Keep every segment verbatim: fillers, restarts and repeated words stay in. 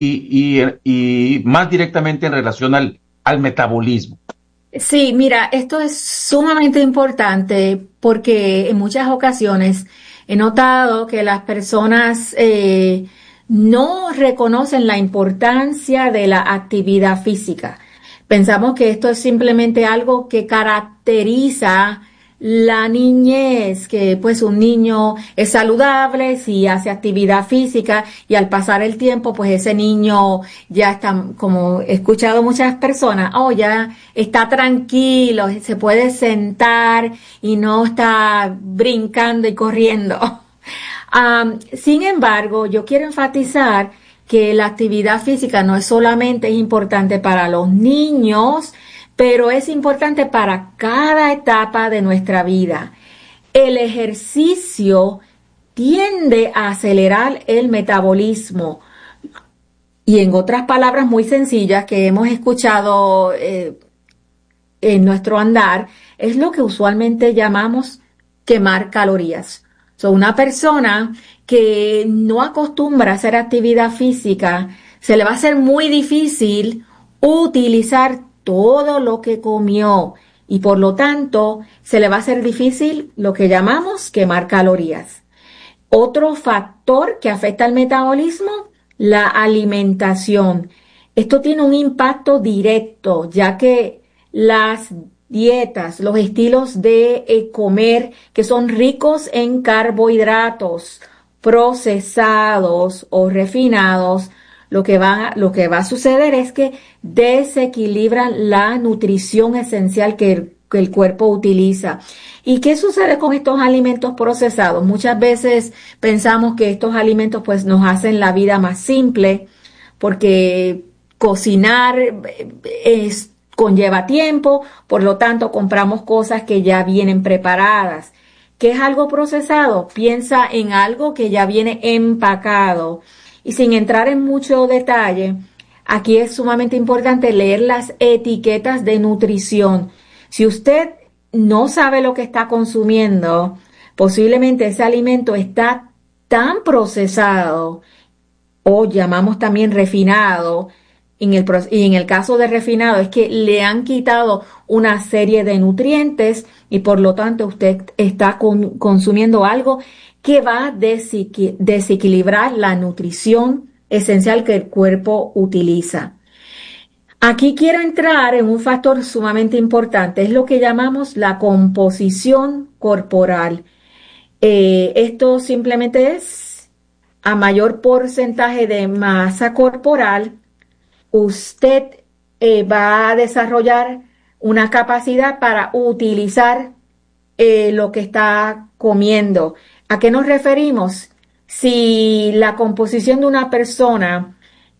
y, y, y más directamente en relación al, al metabolismo. Sí, mira, esto es sumamente importante porque en muchas ocasiones he notado que las personas eh, no reconocen la importancia de la actividad física. Pensamos que esto es simplemente algo que caracteriza la niñez, que pues un niño es saludable si hace actividad física y al pasar el tiempo pues ese niño ya está, como he escuchado muchas personas, oh ya está tranquilo, se puede sentar y no está brincando y corriendo. Um, sin embargo, yo quiero enfatizar que la actividad física no es solamente importante para los niños, pero es importante para cada etapa de nuestra vida. El ejercicio tiende a acelerar el metabolismo y en otras palabras muy sencillas que hemos escuchado eh, en nuestro andar, es lo que usualmente llamamos quemar calorías. So, una persona que no acostumbra a hacer actividad física, se le va a hacer muy difícil utilizar todo lo que comió y por lo tanto se le va a hacer difícil lo que llamamos quemar calorías. Otro factor que afecta al metabolismo, la alimentación. Esto tiene un impacto directo, ya que las dietas, los estilos de eh, comer que son ricos en carbohidratos, procesados o refinados, lo que va, lo que va a suceder es que desequilibran la nutrición esencial que el, que el cuerpo utiliza. ¿Y qué sucede con estos alimentos procesados? Muchas veces pensamos que estos alimentos pues nos hacen la vida más simple porque cocinar es, conlleva tiempo, por lo tanto compramos cosas que ya vienen preparadas. ¿Qué es algo procesado? Piensa en algo que ya viene empacado. Y sin entrar en mucho detalle, aquí es sumamente importante leer las etiquetas de nutrición. Si usted no sabe lo que está consumiendo, posiblemente ese alimento está tan procesado o llamamos también refinado. En el, y en el caso de refinado es que le han quitado una serie de nutrientes y por lo tanto usted está con, consumiendo algo que va a desequi, desequilibrar la nutrición esencial que el cuerpo utiliza. Aquí quiero entrar en un factor sumamente importante, es lo que llamamos la composición corporal. Eh, esto simplemente es a mayor porcentaje de masa corporal, usted eh, va a desarrollar una capacidad para utilizar eh, lo que está comiendo. ¿A qué nos referimos? Si la composición de una persona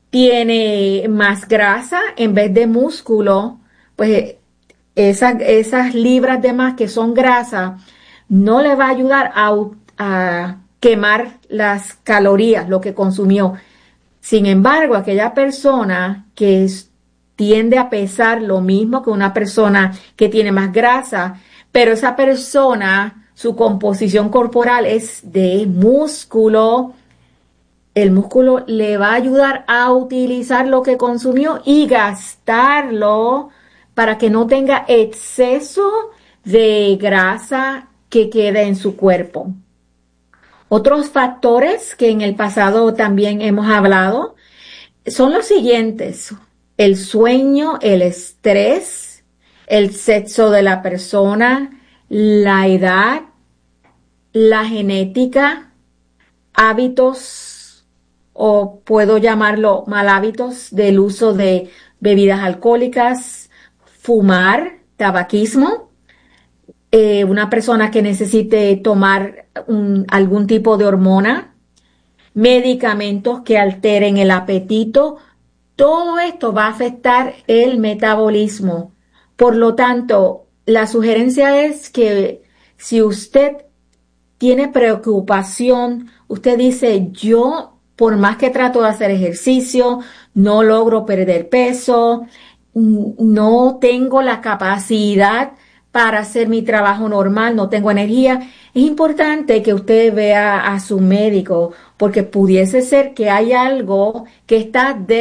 tiene más grasa en vez de músculo, pues esas, esas libras de más que son grasa no le va a ayudar a, a quemar las calorías, lo que consumió. Sin embargo, aquella persona que es, tiende a pesar lo mismo que una persona que tiene más grasa, pero esa persona, su composición corporal es de músculo, el músculo le va a ayudar a utilizar lo que consumió y gastarlo para que no tenga exceso de grasa que quede en su cuerpo. Otros factores que en el pasado también hemos hablado son los siguientes: el sueño, el estrés, el sexo de la persona, la edad, la genética, hábitos o puedo llamarlo mal hábitos del uso de bebidas alcohólicas, fumar, tabaquismo, eh, una persona que necesite tomar un, algún tipo de hormona, medicamentos que alteren el apetito, todo esto va a afectar el metabolismo. Por lo tanto, la sugerencia es que si usted tiene preocupación, usted dice, yo por más que trato de hacer ejercicio, no logro perder peso, no tengo la capacidad para hacer mi trabajo normal, no tengo energía. Es importante que usted vea a su médico porque pudiese ser que hay algo que está